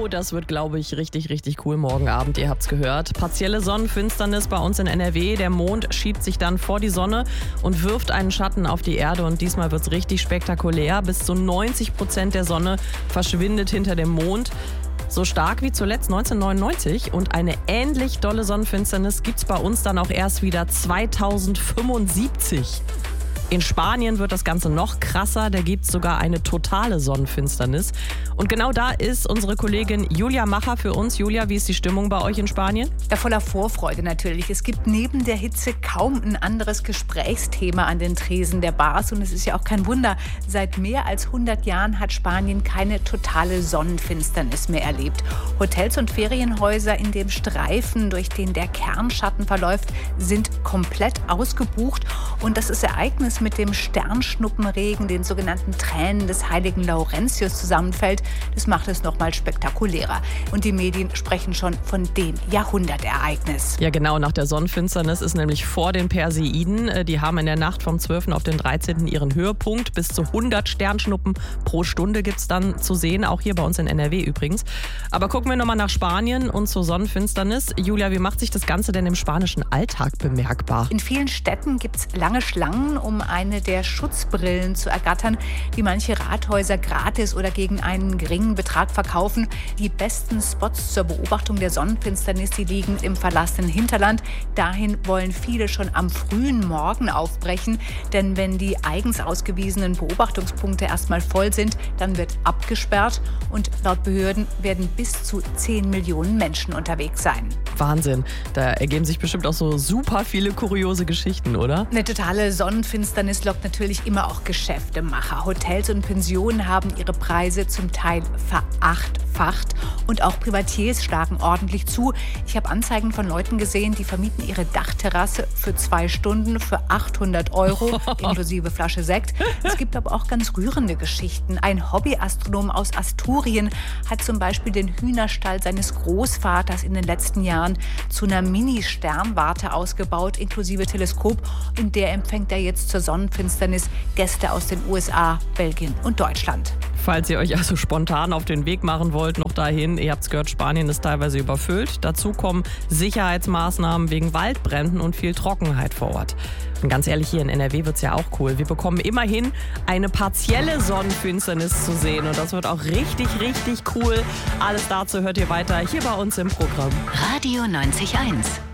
das wird, glaube ich, richtig, richtig cool morgen Abend. Ihr habt's gehört. Partielle Sonnenfinsternis bei uns in NRW. Der Mond schiebt sich dann vor die Sonne und wirft einen Schatten auf die Erde. Und diesmal wird's richtig spektakulär. Bis zu 90% der Sonne verschwindet hinter dem Mond. So stark wie zuletzt 1999. Und eine ähnlich dolle Sonnenfinsternis gibt's bei uns dann auch erst wieder 2075. In Spanien wird das Ganze noch krasser, da gibt es sogar eine totale Sonnenfinsternis. Und genau da ist unsere Kollegin Julia Macher für uns. Julia, wie ist die Stimmung bei euch in Spanien? Ja, voller Vorfreude natürlich. Es gibt neben der Hitze kaum ein anderes Gesprächsthema an den Tresen der Bars. Und es ist ja auch kein Wunder, seit mehr als 100 Jahren hat Spanien keine totale Sonnenfinsternis mehr erlebt. Hotels und Ferienhäuser in dem Streifen, durch den der Kernschatten verläuft, sind komplett ausgebucht. Und das Ereignis mit dem Sternschnuppenregen, den sogenannten Tränen des heiligen Laurentius zusammenfällt, das macht es noch mal spektakulärer. Und die Medien sprechen schon von dem Jahrhundertereignis. Ja genau, nach der Sonnenfinsternis ist nämlich vor den Perseiden. Die haben in der Nacht vom 12. auf den 13. ihren Höhepunkt. Bis zu 100 Sternschnuppen pro Stunde gibt es dann zu sehen, auch hier bei uns in NRW übrigens. Aber gucken wir nochmal nach Spanien und zur Sonnenfinsternis. Julia, wie macht sich das Ganze denn im spanischen Alltag bemerkbar? In vielen Städten gibt es lange Schlangen, um eine der Schutzbrillen zu ergattern, die manche Rathäuser gratis oder gegen einen geringen Betrag verkaufen. Die besten Spots zur Beobachtung der Sonnenfinsternis, die liegen im verlassenen Hinterland. Dahin wollen viele schon am frühen Morgen aufbrechen, denn wenn die eigens ausgewiesenen Beobachtungspunkte erstmal voll sind, dann wird abgesperrt und laut Behörden werden bis zu 10 Millionen Menschen unterwegs sein. Wahnsinn, da ergeben sich bestimmt auch so super viele kuriose Geschichten, oder? Eine totale Sonnenfinsternis lockt natürlich immer auch Geschäftemacher. Hotels und Pensionen haben ihre Preise zum Teil verachtfacht und auch Privatiers schlagen ordentlich zu. Ich habe Anzeigen von Leuten gesehen, die vermieten ihre Dachterrasse für 2 Stunden für 800 € inklusive Flasche Sekt. Es gibt aber auch ganz rührende Geschichten. Ein Hobbyastronom aus Asturien hat zum Beispiel den Hühnerstall seines Großvaters in den letzten Jahren zu einer Mini-Sternwarte ausgebaut, inklusive Teleskop. In der empfängt er jetzt zur Sonnenfinsternis Gäste aus den USA, Belgien und Deutschland. Falls ihr euch also spontan auf den Weg machen wollt, noch dahin, ihr habt es gehört, Spanien ist teilweise überfüllt. Dazu kommen Sicherheitsmaßnahmen wegen Waldbränden und viel Trockenheit vor Ort. Und ganz ehrlich, hier in NRW wird es ja auch cool. Wir bekommen immerhin eine partielle Sonnenfinsternis zu sehen. Und das wird auch richtig, richtig cool. Alles dazu hört ihr weiter hier bei uns im Programm. Radio 90.1